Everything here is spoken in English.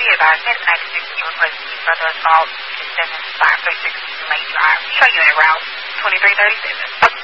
be advised, Medic 96 you request further assault, 7536 Lane Drive. Show you en route, 2337.